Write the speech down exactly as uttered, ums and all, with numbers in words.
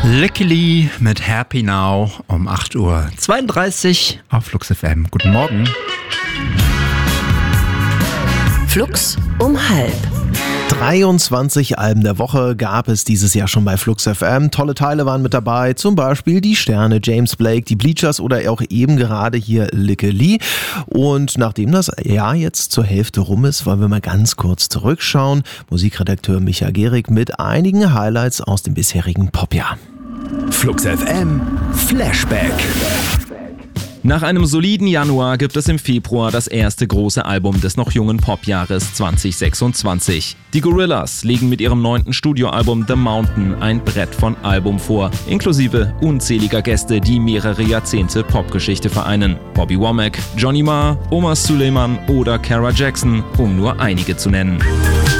Luckily mit Happy Now um acht Uhr zweiunddreißig auf Flux F M. Guten Morgen. Flux um halb. dreiundzwanzig Alben der Woche gab es dieses Jahr schon bei Flux F M. Tolle Teile waren mit dabei, zum Beispiel die Sterne, James Blake, die Bleachers oder auch eben gerade hier Luckily. Und nachdem das Jahr jetzt zur Hälfte rum ist, wollen wir mal ganz kurz zurückschauen. Musikredakteur Micha Gehrig mit einigen Highlights aus dem bisherigen Popjahr. Flux F M Flashback. Nach einem soliden Januar gibt es im Februar das erste große Album des noch jungen Popjahres zwanzig sechsundzwanzig. Die Gorillaz legen mit ihrem neunten Studioalbum The Mountain ein Brett von Album vor, inklusive unzähliger Gäste, die mehrere Jahrzehnte Popgeschichte vereinen. Bobby Womack, Johnny Marr, Omar Suleiman oder Cara Jackson, um nur einige zu nennen.